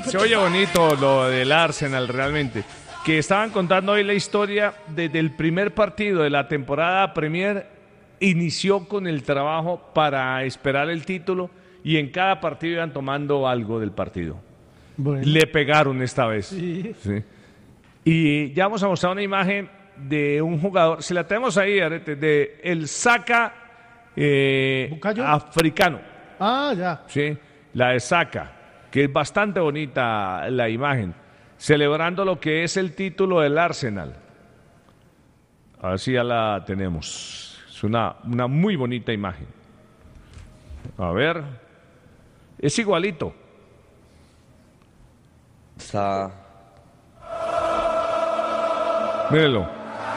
Se oye bonito lo del Arsenal realmente. Que estaban contando hoy la historia desde el primer partido de la temporada Premier, inició con el trabajo para esperar el título y en cada partido iban tomando algo del partido. Bueno. Le pegaron esta vez. Sí. Sí. Y ya vamos a mostrar una imagen de un jugador, si la tenemos ahí, Arete, de el Saka africano. Ah, ya. Sí, la de Saka, que es bastante bonita la imagen, celebrando lo que es el título del Arsenal. A ver si ya la tenemos. Es una muy bonita imagen. A ver, es igualito. Está... Mírelo.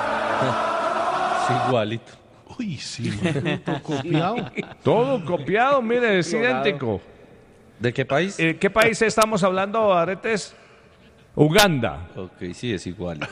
Es igualito. Uy, sí, todo copiado. Todo copiado, mire, es idéntico. ¿De qué país? ¿Qué país estamos hablando, Aretes? Uganda. Ok, sí, es igualito.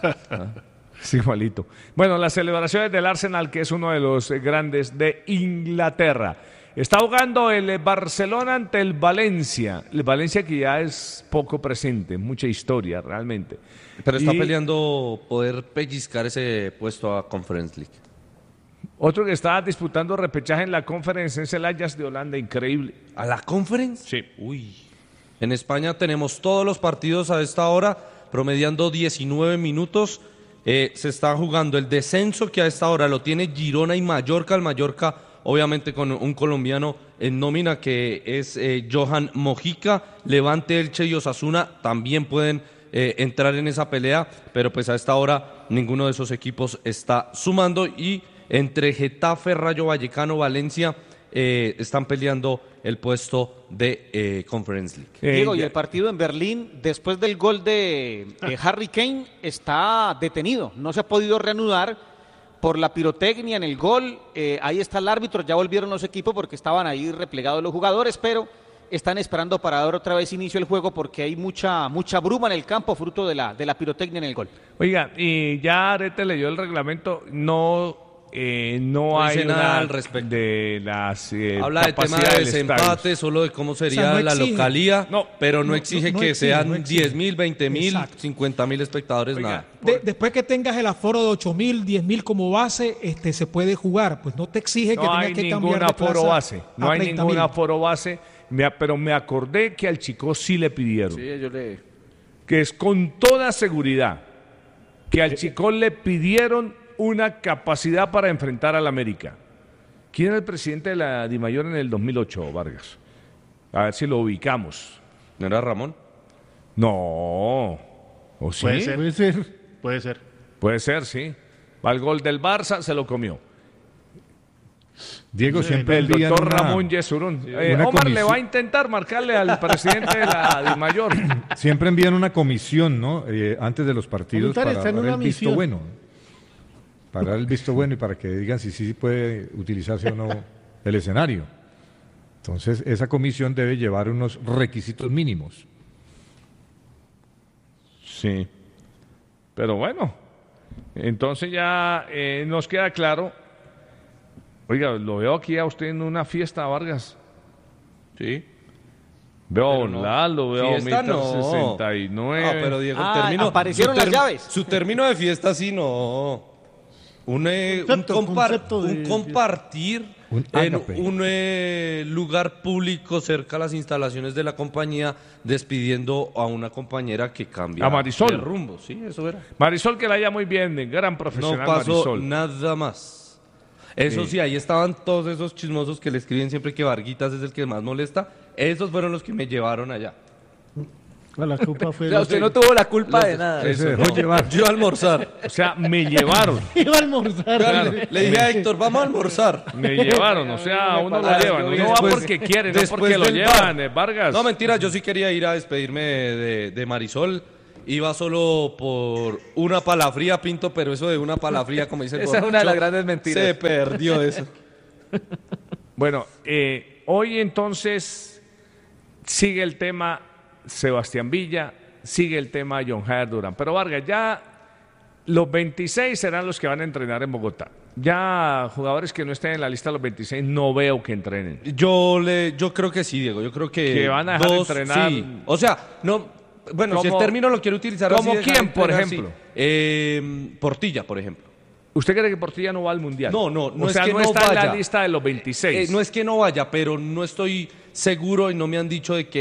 Es igualito. Bueno, las celebraciones del Arsenal, que es uno de los grandes de Inglaterra. Está jugando el Barcelona ante el Valencia. El Valencia que ya es poco presente, mucha historia realmente. Pero está peleando poder pellizcar ese puesto a Conference League. Otro que está disputando repechaje en la Conference es el Ajax de Holanda, increíble. ¿A la Conference? Sí. Uy. En España tenemos todos los partidos a esta hora, promediando 19 minutos. Se está jugando el descenso, que a esta hora lo tiene Girona y Mallorca. El Mallorca, obviamente, con un colombiano en nómina que es Johan Mojica. Levante, Elche y Osasuna también pueden entrar en esa pelea, pero pues a esta hora ninguno de esos equipos está sumando, y entre Getafe, Rayo Vallecano, Valencia están peleando el puesto de Conference League. Diego, y el partido en Berlín, después del gol de Harry Kane, está detenido, no se ha podido reanudar por la pirotecnia en el gol. Ahí está el árbitro, ya volvieron los equipos porque estaban ahí replegados los jugadores, pero están esperando para dar otra vez inicio al juego porque hay mucha bruma en el campo fruto de la pirotecnia en el gol. Oiga, y ya Arete leyó el reglamento, no hay nada al respecto de las habla de tema de desempate, solo de cómo sería la localía, pero no exige que sean 10.000, 20.000, 50.000 espectadores. Oiga, nada. Después que tengas el aforo de 8.000, 10.000 como base, se puede jugar, pues no te exige que tengas que cambiar de plaza. No hay ningún aforo base, pero me acordé que al chico sí le pidieron. Sí, que es con toda seguridad que al chico le pidieron una capacidad para enfrentar al América. ¿Quién era el presidente de la Dimayor en el 2008, Vargas? A ver si lo ubicamos. ¿No era Ramón? No. ¿O sí? Puede ser, sí. Al gol del Barça se lo comió. Diego, siempre el doctor Ramón Yesurún. Omar le va a intentar marcarle al presidente de la Dimayor. Siempre envían una comisión, ¿no? Antes de los partidos para dar el visto bueno. Para dar el visto bueno y para que digan si sí puede utilizarse o no el escenario. Entonces, esa comisión debe llevar unos requisitos mínimos. Sí. Pero bueno, entonces ya nos queda claro. Oiga, lo veo aquí a usted en una fiesta, Vargas. Sí. Veo a Don Lalo, veo a Mister 69. No, pero Diego, aparecieron las llaves. Su término de fiesta sí no. Un compartir en un lugar público cerca a las instalaciones de la compañía, despidiendo a una compañera que cambia a Marisol de rumbo. Sí, eso era. Marisol, que la haya muy bien, gran profesional. No pasó Marisol. Nada más. Eso sí, ahí estaban todos esos chismosos que le escriben siempre que Varguitas es el que más molesta. Esos fueron los que me llevaron allá. La culpa fue. O sea, usted no tuvo la culpa de nada. Eso, yo a almorzar. O sea, me llevaron. Iba a almorzar. Claro, le dije a Héctor, vamos a almorzar. Me llevaron, o sea, uno lo lleva. No va porque quiere, no porque lo llevan, Vargas. No, mentira, yo sí quería ir a despedirme de Marisol. Iba solo por una palafría, Pinto, pero eso de una palafría, como dice el esa es una de las grandes mentiras. Se perdió eso. Bueno, hoy entonces sigue el tema Sebastián Villa, sigue el tema John Jair Durán. Pero Vargas, ya los 26 serán los que van a entrenar en Bogotá. Ya jugadores que no estén en la lista de los 26 no veo que entrenen. Yo creo que sí, Diego. Yo creo que van a dejar de entrenar. Sí. O sea, no. Bueno, si el término lo quiero utilizar así. ¿Como quién, por ejemplo? Portilla, por ejemplo. ¿Usted cree que Portilla no va al Mundial? No o es sea, que no no está vaya. en la lista de los 26. No es que no vaya, pero no estoy seguro y no me han dicho de que